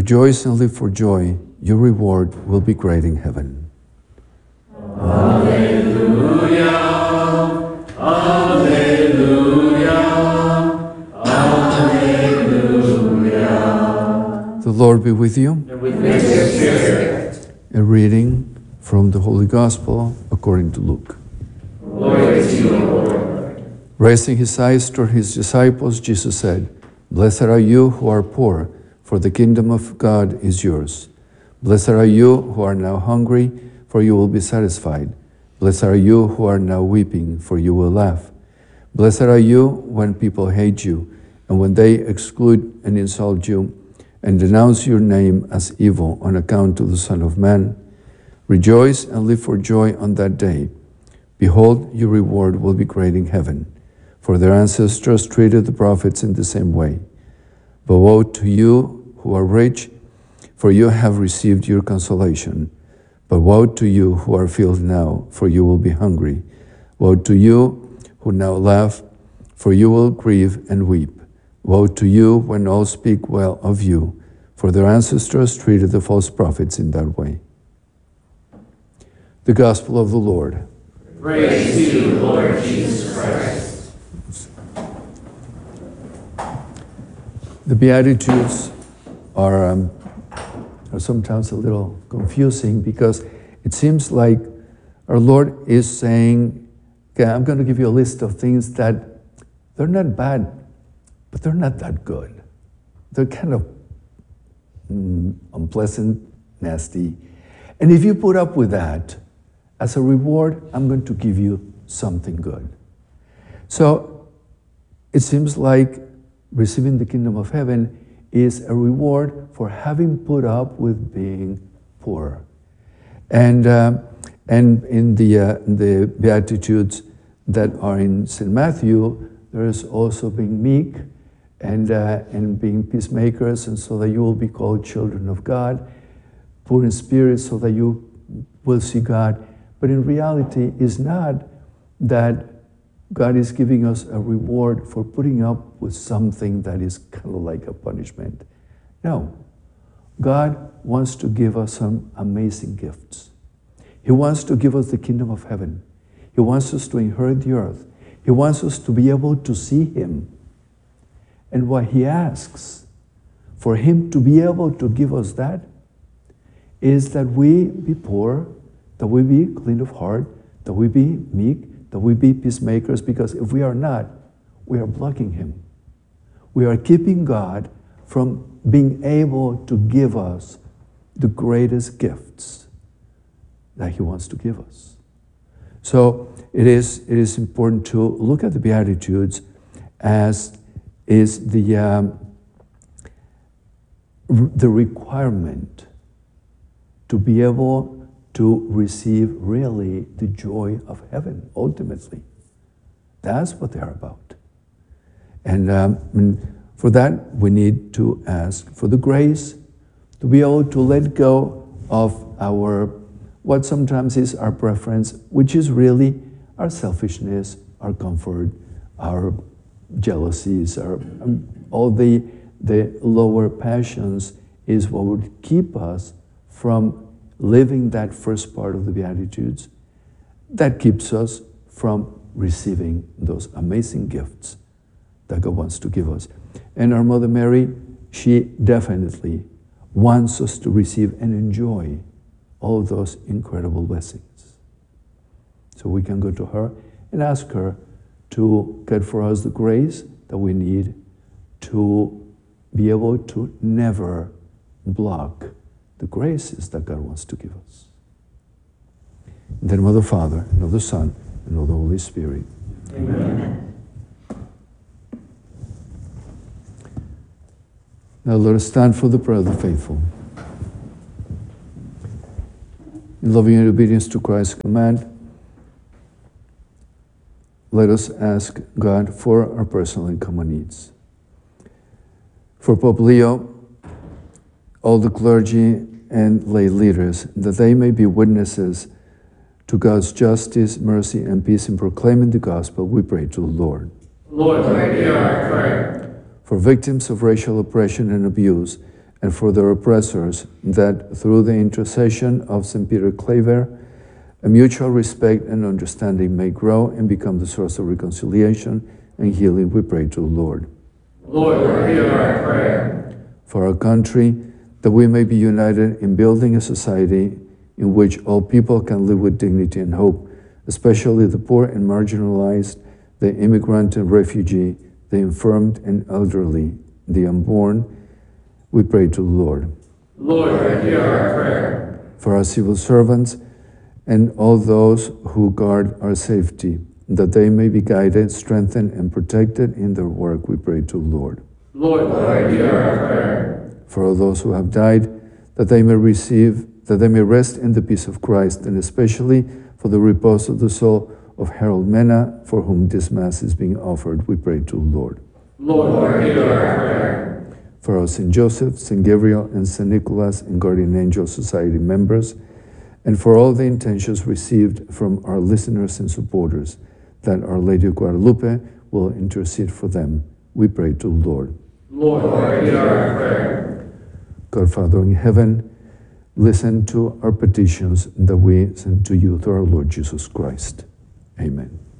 Rejoice and live for joy. Your reward will be great in heaven. Alleluia. Alleluia. Alleluia. The Lord be with you. And with your spirit. A reading from the Holy Gospel according to Luke. Glory to you, Lord. Raising his eyes toward his disciples, Jesus said, "Blessed are you who are poor, for the kingdom of God is yours. Blessed are you who are now hungry, for you will be satisfied. Blessed are you who are now weeping, for you will laugh. Blessed are you when people hate you, and when they exclude and insult you, and denounce your name as evil on account of the Son of Man. Rejoice and live for joy on that day. Behold, your reward will be great in heaven, for their ancestors treated the prophets in the same way. But woe to you who are rich, for you have received your consolation. But woe to you who are filled now, for you will be hungry. Woe to you who now laugh, for you will grieve and weep. Woe to you when all speak well of you, for their ancestors treated the false prophets in that way." The Gospel of the Lord. Praise to you, Lord Jesus Christ. The Beatitudes are sometimes a little confusing because it seems like our Lord is saying, okay, I'm going to give you a list of things that they're not bad, but they're not that good. They're kind of unpleasant, nasty. And if you put up with that, as a reward, I'm going to give you something good. So it seems like receiving the kingdom of heaven is a reward for having put up with being poor. And in the Beatitudes that are in St. Matthew, there is also being meek and being peacemakers, and so that you will be called children of God, poor in spirit, so that you will see God. But in reality, it's not that God is giving us a reward for putting up with something that is kind of like a punishment. No. God wants to give us some amazing gifts. He wants to give us the kingdom of heaven. He wants us to inherit the earth. He wants us to be able to see Him. And what He asks for Him to be able to give us that is that we be poor, that we be clean of heart, that we be meek, that we be peacemakers, because if we are not, we are blocking Him. We are keeping God from being able to give us the greatest gifts that He wants to give us. So it is important to look at the Beatitudes as is the requirement to be able to receive really the joy of heaven, ultimately. That's what they're about. And for that, we need to ask for the grace to be able to let go of what sometimes is our preference, which is really our selfishness, our comfort, our jealousies, all the lower passions is what would keep us from living that first part of the Beatitudes. That keeps us from receiving those amazing gifts that God wants to give us. And our Mother Mary, she definitely wants us to receive and enjoy all of those incredible blessings. So we can go to her and ask her to get for us the grace that we need to be able to never block the graces that God wants to give us. In the name of the Father, and of the Son, and of the Holy Spirit. Amen. Now let us stand for the prayer of the faithful. In loving and obedience to Christ's command, let us ask God for our personal and common needs. For Pope Leo, all the clergy and lay leaders, that they may be witnesses to God's justice, mercy, and peace in proclaiming the gospel, we pray to the Lord. Lord, hear our prayer. For victims of racial oppression and abuse, and for their oppressors, that through the intercession of St. Peter Claver, a mutual respect and understanding may grow and become the source of reconciliation and healing, we pray to the Lord. Lord, hear our prayer. For our country, that we may be united in building a society in which all people can live with dignity and hope, especially the poor and marginalized, the immigrant and refugee, the infirmed and elderly, the unborn, we pray to the Lord. Lord, hear our prayer. For our civil servants and all those who guard our safety, that they may be guided, strengthened, and protected in their work, we pray to the Lord. Lord, hear our prayer. For all those who have died, that they may rest in the peace of Christ, and especially for the repose of the soul of Harold Mena, for whom this Mass is being offered, we pray to the Lord. Lord, hear our prayer. For our St. Joseph, St. Gabriel, and St. Nicholas and Guardian Angel Society members, and for all the intentions received from our listeners and supporters, that Our Lady of Guadalupe will intercede for them, we pray to the Lord. Lord, hear our prayer. God, Father in heaven, listen to our petitions that we send to you through our Lord Jesus Christ. Amen.